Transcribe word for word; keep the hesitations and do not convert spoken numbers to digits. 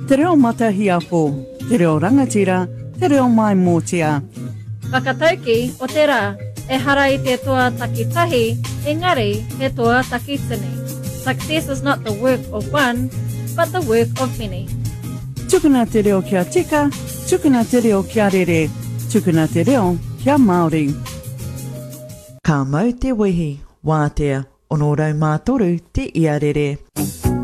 Te reo matahia pō, te reo rangatira, te reo mai mōtia. Whakatauki o te rā, e hara i te toa takitahi, engari he toa takitini. Success is not the work of one, but the work of many. Tukuna te reo kia tika, tukuna te reo kia rere, tukuna te reo kia Māori. Ka mau te wehi, wātea, ono rau mātoru te ia rere.